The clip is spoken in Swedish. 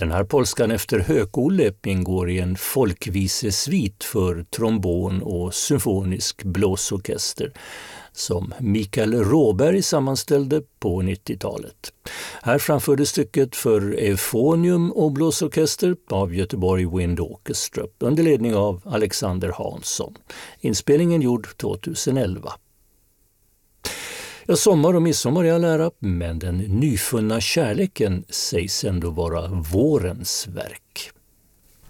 Den här polskan efter Hökolle ingår i en folkvisesvit för trombon och symfonisk blåsorkester som Mikael Råberg sammanställde på 90-talet. Här framförde stycket för eufonium och blåsorkester av Göteborg Wind Orchestra under ledning av Alexander Hansson. Inspelningen gjord 2011. Ja, sommar och midsommar är all ära, men den nyfunna kärleken sägs ändå vara vårens verk.